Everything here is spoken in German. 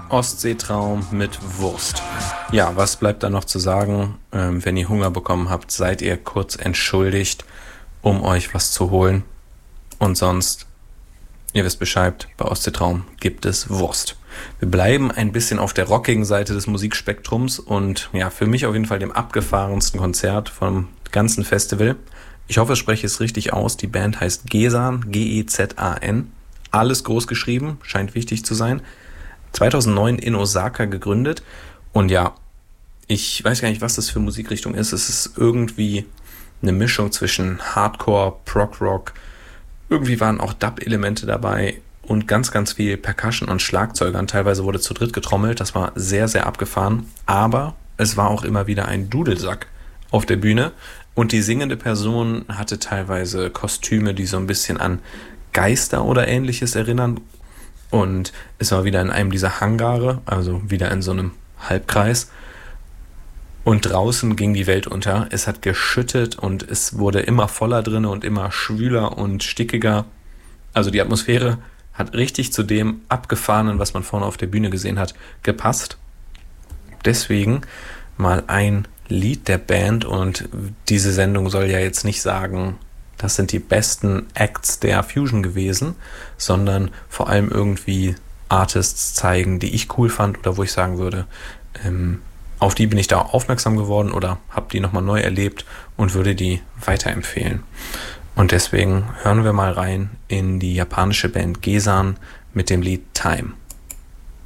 Ostseetraum mit Wurst. Ja, was bleibt da noch zu sagen? Wenn ihr Hunger bekommen habt, seid ihr kurz entschuldigt, um euch was zu holen. Und sonst, ihr wisst Bescheid, bei Ostseetraum gibt es Wurst. Wir bleiben ein bisschen auf der rockigen Seite des Musikspektrums und ja, für mich auf jeden Fall dem abgefahrensten Konzert vom ganzen Festival. Ich hoffe, ich spreche es richtig aus. Die Band heißt Gezan, Gezan. Alles groß geschrieben, scheint wichtig zu sein. 2009 in Osaka gegründet. Und ja, ich weiß gar nicht, was das für Musikrichtung ist. Es ist irgendwie eine Mischung zwischen Hardcore, Prog-Rock. Irgendwie waren auch Dub-Elemente dabei und ganz, ganz viel Percussion und Schlagzeugern. Teilweise wurde zu dritt getrommelt. Das war sehr, sehr abgefahren. Aber es war auch immer wieder ein Dudelsack auf der Bühne. Und die singende Person hatte teilweise Kostüme, die so ein bisschen an Geister oder Ähnliches erinnern. Und es war wieder in einem dieser Hangare, also wieder in so einem Halbkreis. Und draußen ging die Welt unter. Es hat geschüttet und es wurde immer voller drin und immer schwüler und stickiger. Also die Atmosphäre hat richtig zu dem Abgefahrenen, was man vorne auf der Bühne gesehen hat, gepasst. Deswegen mal ein Lied der Band, und diese Sendung soll ja jetzt nicht sagen, das sind die besten Acts der Fusion gewesen, sondern vor allem irgendwie Artists zeigen, die ich cool fand oder wo ich sagen würde, auf die bin ich da aufmerksam geworden oder habe die nochmal neu erlebt und würde die weiterempfehlen. Und deswegen hören wir mal rein in die japanische Band Gezan mit dem Lied Time.